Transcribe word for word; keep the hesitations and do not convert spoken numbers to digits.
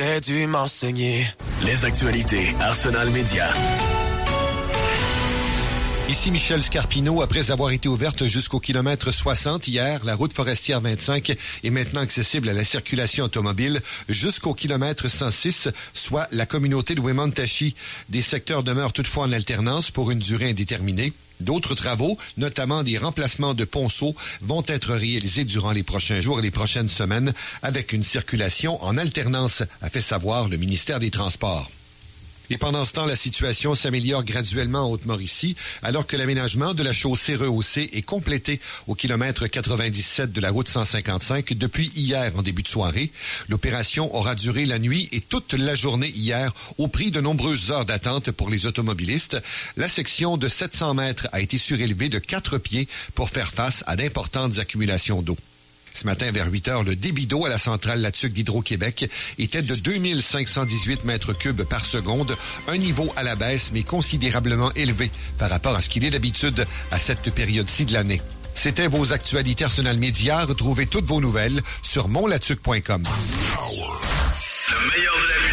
t'aurais dû m'enseigner. Les actualités Arsenal Média. Ici Michel Scarpino. Après avoir été ouverte jusqu'au kilomètre soixante hier, la route forestière vingt-cinq est maintenant accessible à la circulation automobile jusqu'au kilomètre cent six, soit la communauté de Wemontachi. Des secteurs demeurent toutefois en alternance pour une durée indéterminée. D'autres travaux, notamment des remplacements de ponceaux, vont être réalisés durant les prochains jours et les prochaines semaines avec une circulation en alternance, a fait savoir le ministère des Transports. Et pendant ce temps, la situation s'améliore graduellement en Haute-Mauricie, alors que l'aménagement de la chaussée rehaussée est complété au kilomètre quatre-vingt-dix-sept de la route cent cinquante-cinq depuis hier en début de soirée. L'opération aura duré la nuit et toute la journée hier au prix de nombreuses heures d'attente pour les automobilistes. La section de sept cents mètres a été surélevée de quatre pieds pour faire face à d'importantes accumulations d'eau. Ce matin, vers huit heures, le débit d'eau à la centrale Latuc d'Hydro-Québec était de deux mille cinq cent dix-huit mètres cubes par seconde, un niveau à la baisse, mais considérablement élevé par rapport à ce qu'il est d'habitude à cette période-ci de l'année. C'était vos actualités Arsenal Média. Retrouvez toutes vos nouvelles sur mon latuc point com. Le meilleur de la musique.